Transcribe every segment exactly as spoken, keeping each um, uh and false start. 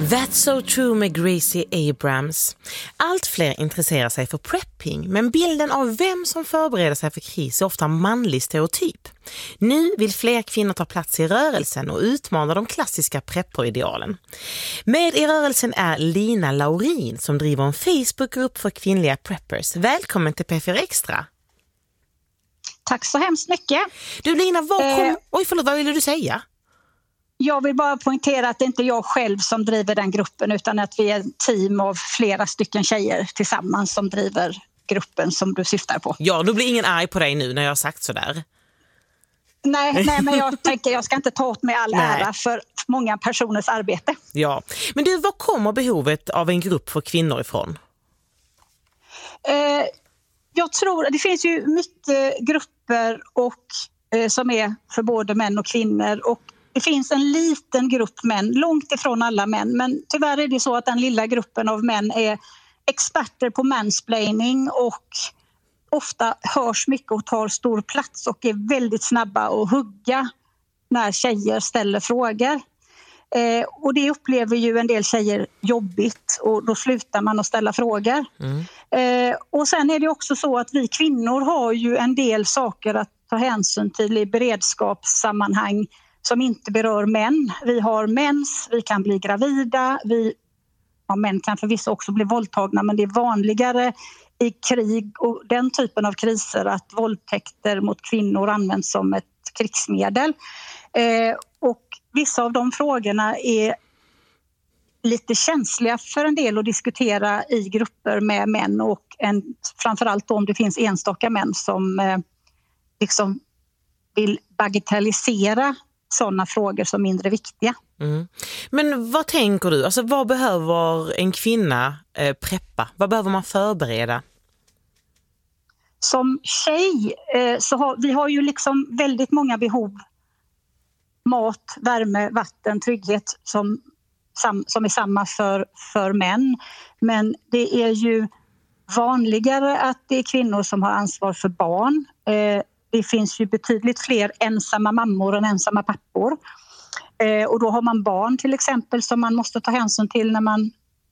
That's so true med Gracie Abrams. Allt fler intresserar sig för prepping, men bilden av vem som förbereder sig för kris är ofta manlig stereotyp. Nu vill fler kvinnor ta plats i rörelsen och utmana de klassiska prepperidealen. Med i rörelsen är Lina Laurin som driver en Facebookgrupp för kvinnliga preppers. Välkommen till P fyra Extra. Tack så hemskt mycket. Du Lina, vad kom... Eh... Oj, förlåt, vad ville du säga? Jag vill bara poängtera att det inte är jag själv som driver den gruppen, utan att vi är ett team av flera stycken tjejer tillsammans som driver gruppen som du syftar på. Ja, då blir ingen arg på dig nu när jag har sagt sådär. Nej, nej, men jag tänker jag ska inte ta åt mig all nej. ära för många personers arbete. Ja, men du, var kommer behovet av en grupp för kvinnor ifrån? Eh, jag tror, det finns ju mycket grupper och, eh, som är för både män och kvinnor, och det finns en liten grupp män, långt ifrån alla män, men tyvärr är det så att den lilla gruppen av män är experter på mansplaining och ofta hörs mycket och tar stor plats och är väldigt snabba att hugga när tjejer ställer frågor. Eh, och det upplever ju en del tjejer jobbigt, och då slutar man att ställa frågor. Mm. Eh, och sen är det också så att vi kvinnor har ju en del saker att ta hänsyn till i beredskapssammanhang som inte berör män. Vi har mens, vi kan bli gravida, vi, ja, män kan förvisso också bli våldtagna, men det är vanligare i krig och den typen av kriser att våldtäkter mot kvinnor används som ett krigsmedel. Eh, och vissa av de frågorna är lite känsliga för en del att diskutera i grupper med män, och en, framförallt om det finns enstaka män som eh, liksom vill bagatellisera sådana frågor som mindre viktiga. Mm. Men vad tänker du? Alltså, vad behöver en kvinna eh, preppa? Vad behöver man förbereda? Som tjej eh, så har vi har ju liksom väldigt många behov. Mat, värme, vatten, trygghet som, sam, som är samma för, för män. Men det är ju vanligare att det är kvinnor som har ansvar för barn. Eh, Det finns ju betydligt fler ensamma mammor än ensamma pappor. Eh, och då har man barn till exempel som man måste ta hänsyn till när man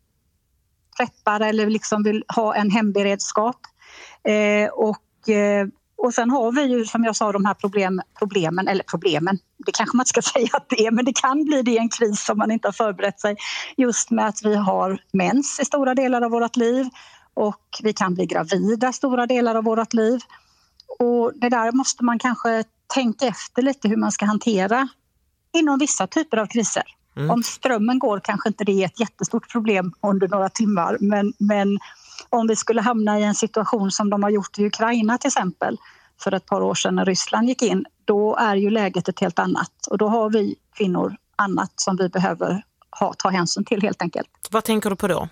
preppar eller liksom vill ha en hemberedskap. Eh, och, eh, och sen har vi ju, som jag sa, de här problem, problemen, eller problemen, det kanske man ska säga att det är, men det kan bli det i en kris som man inte har förberett sig. Just med att vi har mens i stora delar av vårt liv, och vi kan bli gravida i stora delar av vårt liv. Och det där måste man kanske tänka efter lite hur man ska hantera inom vissa typer av kriser. Mm. Om strömmen går kanske inte det är ett jättestort problem under några timmar. Men, men om vi skulle hamna i en situation som de har gjort i Ukraina till exempel för ett par år sedan när Ryssland gick in, då är ju läget ett helt annat. Och då har vi kvinnor annat som vi behöver ha, ta hänsyn till helt enkelt. Vad tänker du på då?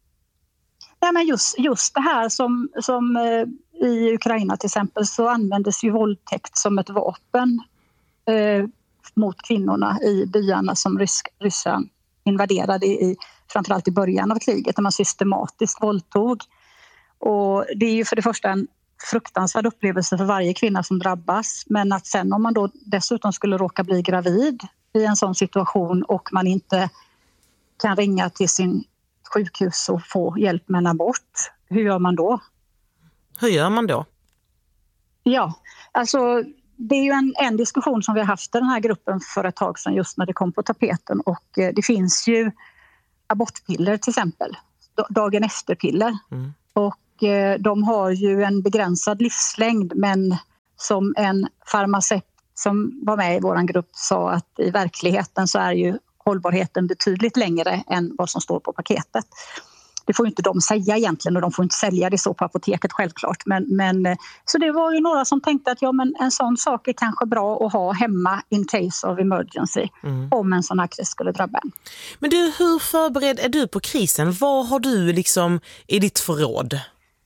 Ja, men just, just det här som, som eh, i Ukraina till exempel så användes ju våldtäkt som ett vapen eh, mot kvinnorna i byarna som rysk, Ryssland invaderade i, framförallt i början av kriget, när man systematiskt våldtog. Och det är ju för det första en fruktansvärd upplevelse för varje kvinna som drabbas, men att sen om man då dessutom skulle råka bli gravid i en sån situation och man inte kan ringa till sin sjukhus och få hjälp med en abort, hur gör man då? Hur gör man då? Ja, alltså det är ju en, en diskussion som vi har haft i den här gruppen för ett tag sedan just när det kom på tapeten, och eh, det finns ju abortpiller till exempel, dagen efter-piller. Mm. Och eh, de har ju en begränsad livslängd, men som en farmaceut som var med i vår grupp sa att i verkligheten så är ju hållbarheten betydligt längre än vad som står på paketet. Det får ju inte de säga egentligen, och de får inte sälja det så på apoteket självklart. Men, men, så det var ju några som tänkte att ja, men en sån sak är kanske bra att ha hemma in case of emergency, mm. om en sån här kris skulle drabba en. Men du, hur förberedd är du på krisen? Vad har du liksom i ditt förråd?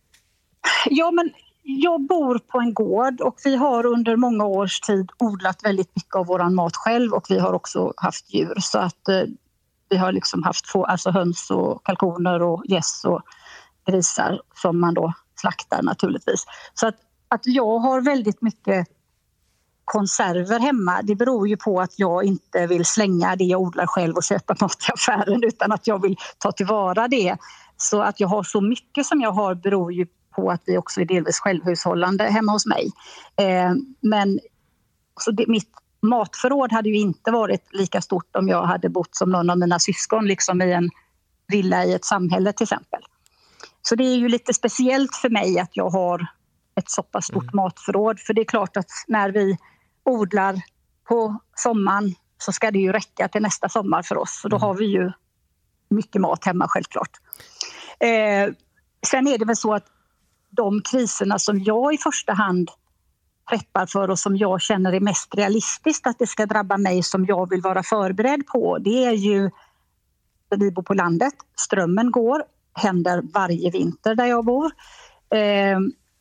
Ja, men jag bor på en gård och vi har under många års tid odlat väldigt mycket av våran mat själv, och vi har också haft djur, så att eh, vi har liksom haft få, alltså höns och kalkoner och gäss och grisar som man då slaktar naturligtvis. Så att, att jag har väldigt mycket konserver hemma, det beror ju på att jag inte vill slänga det jag odlar själv och köpa mat i affären, utan att jag vill ta tillvara det. Så att jag har så mycket som jag har beror ju på att vi också är delvis självhushållande hemma hos mig. Eh, men så det, mitt matförråd hade ju inte varit lika stort om jag hade bott som någon av mina syskon, liksom i en villa i ett samhälle till exempel. Så det är ju lite speciellt för mig att jag har ett så pass stort mm. matförråd. För det är klart att när vi odlar på sommaren så ska det ju räcka till nästa sommar för oss. Så då har vi ju mycket mat hemma självklart. Eh, sen är det väl så att de kriserna som jag i första hand preppar för och som jag känner är mest realistiskt att det ska drabba mig, som jag vill vara förberedd på, det är ju, vi bor på landet, strömmen går, händer varje vinter där jag bor. Eh,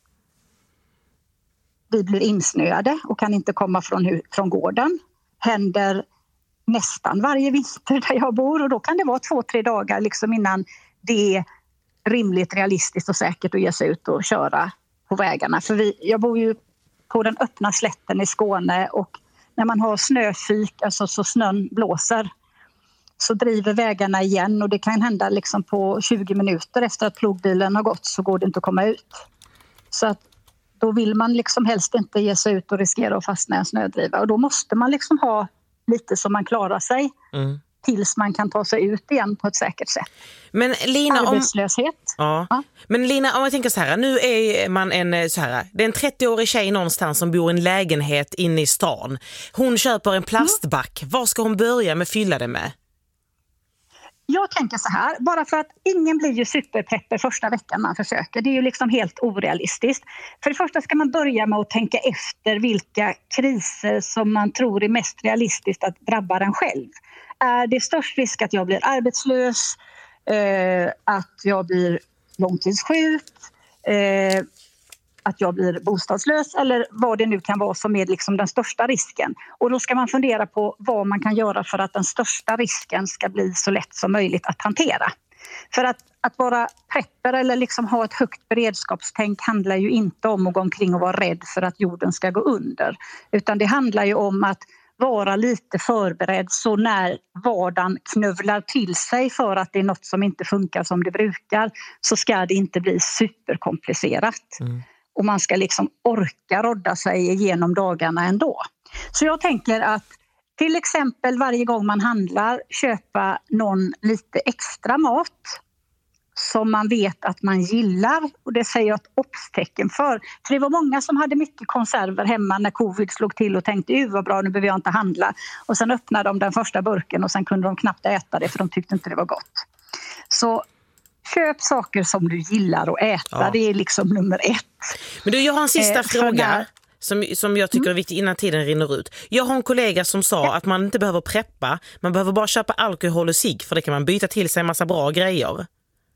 vi blir insnöade och kan inte komma från, från gården. Händer nästan varje vinter där jag bor, och då kan det vara två, tre dagar liksom innan det är rimligt, realistiskt och säkert att ge sig ut och köra på vägarna. För vi, jag bor ju på den öppna slätten i Skåne, och när man har snöfyk, alltså så snön blåser, så driver vägarna igen, och det kan hända liksom på tjugo minuter efter att plogbilen har gått så går det inte att komma ut. Så att då vill man liksom helst inte ge sig ut och riskera att fastna i en snödriva, och då måste man liksom ha lite som man klarar sig mm. tills man kan ta sig ut igen på ett säkert sätt. Men Lina, arbetslöshet. Om, ja. Ja. Men Lina, om jag tänker så här, nu är man en så här, det är en trettioårig tjej någonstans som bor i en lägenhet inne i stan. Hon köper en plastback. Mm. Vad ska hon börja med fylla det med? Jag tänker så här, bara för att ingen blir ju superpepper första veckan man försöker. Det är ju liksom helt orealistiskt. För det första ska man börja med att tänka efter vilka kriser som man tror är mest realistiskt att drabba en själv. Är det störst risk att jag blir arbetslös, eh, att jag blir långtidssjuk, eh, att jag blir bostadslös, eller vad det nu kan vara som är liksom den största risken. Och då ska man fundera på vad man kan göra för att den största risken ska bli så lätt som möjligt att hantera. För att, att vara prepper eller liksom ha ett högt beredskapstänk handlar ju inte om att gå omkring och vara rädd för att jorden ska gå under. Utan det handlar ju om att vara lite förberedd, så när vardagen knövlar till sig för att det är något som inte funkar som det brukar, så ska det inte bli superkomplicerat. Mm. Och man ska liksom orka rodda sig igenom dagarna ändå. Så jag tänker att till exempel varje gång man handlar köpa någon lite extra mat som man vet att man gillar. Och det säger jag ett obstecken för. För det var många som hade mycket konserver hemma när covid slog till och tänkte, uh vad bra, nu behöver jag inte handla. Och sen öppnade de den första burken och sen kunde de knappt äta det för de tyckte inte det var gott. Så köp saker som du gillar att äta, ja. Det är liksom nummer ett. Men du, jag har en sista eh, fråga när... som, som jag tycker mm. är viktig innan tiden rinner ut. Jag har en kollega som sa ja. att man inte behöver preppa, man behöver bara köpa alkohol och cigg, för det kan man byta till sig en massa bra grejer.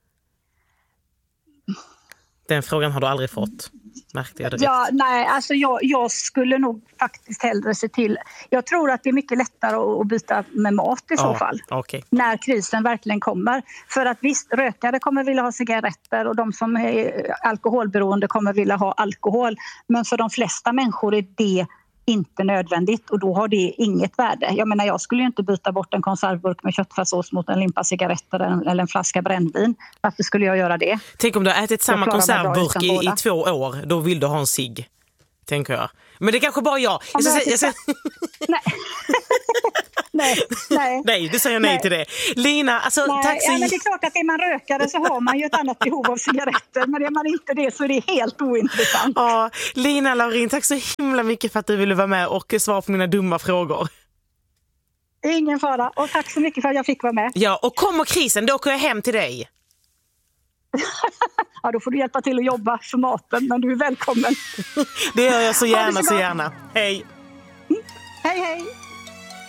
Den frågan har du aldrig fått. Märkte jag det ja, nej, alltså jag, jag skulle nog faktiskt hellre se till. Jag tror att det är mycket lättare att byta med mat i så ja, fall. Okay. När krisen verkligen kommer. För att visst, rökare kommer vilja ha cigaretter och de som är alkoholberoende kommer vilja ha alkohol. Men för de flesta människor är det inte nödvändigt, och då har det inget värde. Jag menar, jag skulle ju inte byta bort en konservburk med köttfärssås mot en limpa cigaretter eller en flaska brännvin. Varför skulle jag göra det? Tänk om du har ätit samma konservburk i, i två år, då vill du ha en cigg, tänker jag. Men det är kanske bara jag. jag, ska, jag ska... nej. nej, nej. Nej, du säger nej, nej till det. Lina, alltså nej, tack så... ja, men det är klart att är man rökare så har man ju ett annat behov av cigaretter, men är man inte det så är det helt ointressant. Ja, Lina Laurin, tack så himla mycket för att du ville vara med och svara på mina dumma frågor. Ingen fara, och tack så mycket för att jag fick vara med. Ja, och kommer krisen, då åker jag hem till dig. Ja, då får du hjälpa till att jobba för maten, men du är välkommen. Det gör jag så gärna, så, så gärna. Hej. Mm. Hej, hej.